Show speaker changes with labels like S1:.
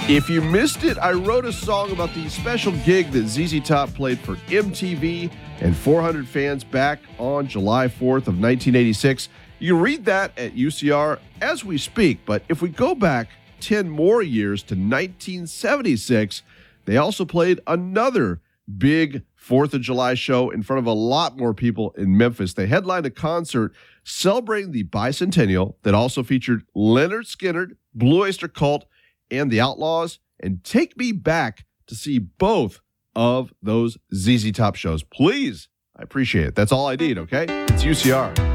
S1: If you missed it, I wrote a song about the special gig that ZZ Top played for MTV and 400 fans back on July 4th of 1986. You can read that at UCR as we speak, but if we go back 10 more years to 1976, they also played another big 4th of July show in front of a lot more people in Memphis. They headlined a concert celebrating the bicentennial that also featured Lynyrd Skynyrd, Blue Oyster Cult, and the Outlaws, and take me back to see both of those ZZ Top shows. Please, I appreciate it. That's all I need, okay? It's UCR.